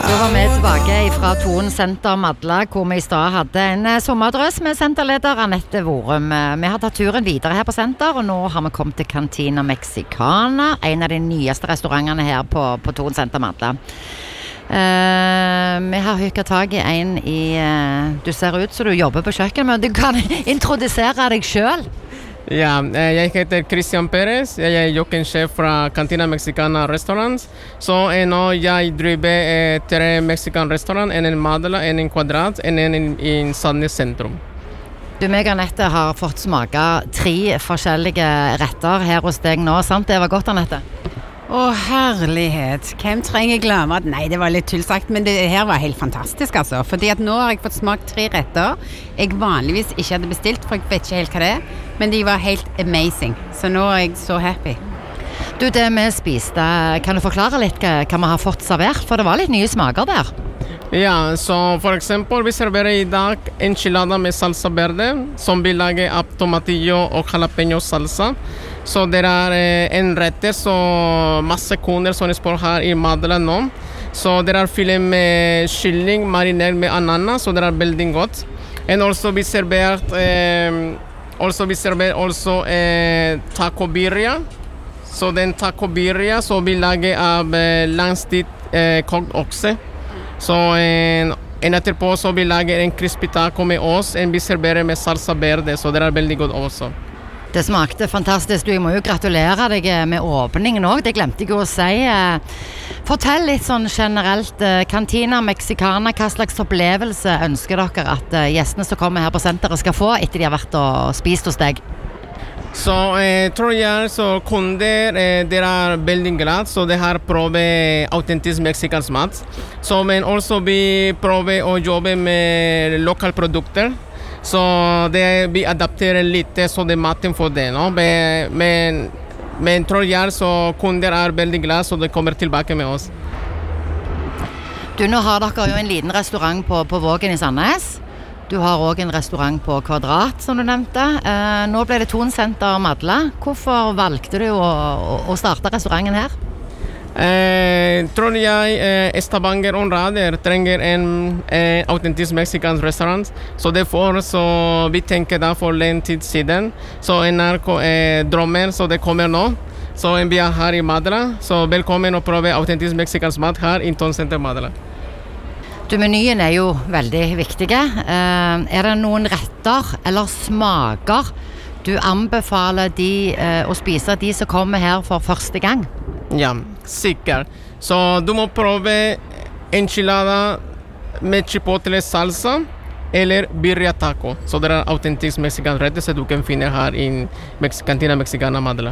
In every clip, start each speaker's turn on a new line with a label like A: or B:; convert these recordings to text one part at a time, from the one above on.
A: Da var vi tilbake fra Thon Senter Madla, hvor vi I stad hadde en sommerdrøs med senterleder Annette Vorum. Vi har tatt turen videre her på senter, og nå har vi kommet til Cantina Mexicana, en av de nyeste restaurantene her på Thon Senter Madla. Vi har hykket tag I en du ser ut så du jobber på kjøkken, men du kan introdusere deg selv.
B: Ja, jeg heter Christian Perez, jeg kjøkkensjef fra Cantina Mexicana Restaurants. Så nå jeg driver 3 mexican restaurant, en I Madla, en I Kvadrat, en I Sandnes sentrum.
A: Du, meg og Annette har fått smake 3 forskjellige retter her hos deg nå, sant? Det var godt, Annette?
C: Herlighet. Hvem trenger glemme at nei, det var litt tullsagt, men det her var helt fantastisk altså. Fordi at nå har jeg fått smakt 3 retter jeg vanligvis ikke hadde bestilt, for jeg vet ikke helt hva det men de var helt amazing. Så nå jeg så happy.
A: Du, det vi spiste, kan du forklare litt hva vi har fått servert? For det var litt nye smaker der.
B: Ja, så for eksempel vi serverer I dag enchilada med salsa verde, som vi lager av tomatillo og jalapeño salsa. Så det en retter, så masse kunder som spør her I Madla nå. Så det filet med kylling marinert med ananas, så det veldig godt. Og også vi serverer taco birria. Så den taco birria, så vi lager av langstikt kokt okse. Så en etterpå så vi lager en crispy taco med oss, en vi serverer med salsa verde, så det veldig godt også.
A: Det smakte fantastisk. Du, jeg må jo gratulere deg med åpningen også. Det glemte jeg å si. Fortell litt sånn generelt, Cantina Mexicana, hva slags opplevelse ønsker dere at gjestene som kommer her på senteret skal få etter de har vært og spist hos deg?
B: Så tror jeg så kunder det veldig glad, så det har prøvd autentisk mexikansk mat. Så men også vi prøver å jobbe med lokale produkter. Så det vi adapterer litt så det maten for det, no? Men tror jeg så kunder veldig glad, så de kommer tilbake med oss.
A: Du, nå har dere jo en liten restaurant på Vågen I Sandnes. Du har også en restaurant på Kvadrat, som du nevnte. Nå ble det Thon Senter Madla. Hvorfor valgte du å starte restauranten her?
B: Tror jeg Stavanger-området trenger en autentisk mexikansk restaurant. Så derfor så vi tenker da for en tid siden. Så NRK drømmer, så det kommer nå. Så vi her I Madla. Så velkommen å prøve autentisk mexikansk mat her I Thon Senter Madla.
A: Du, menyen jo veldig viktige. Det noen retter eller smaker du anbefaler å spise de som kommer her for første gang?
B: Ja, sikkert. Så du må prøve enchilada med chipotle salsa eller birria taco. Så det autentisk mexikansk rett som du kan finne her I Cantina Mexicana Madla.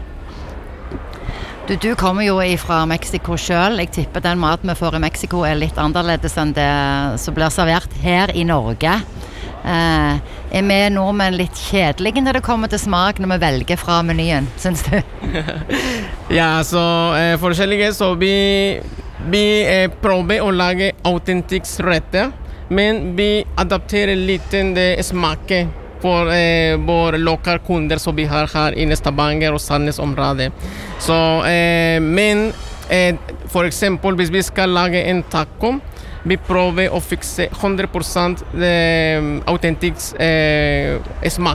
A: Du kommer jo fra Mexico selv. Jeg tipper den maten vi får I Mexico litt annerledes enn det som blir servert her I Norge. Vi nordmenn litt kjedelige når det kommer til smak når vi velger fra menyen, synes du?
B: Ja, så forskjellige, så vi prøver å lage autentisk retter, men vi adapterer litt det smaken for våre lokale kunder som vi har her I Stavanger og Sandnes området. Så, men for eksempel hvis vi skal lage en taco, vi prøver å fikse 100% autentisk smak.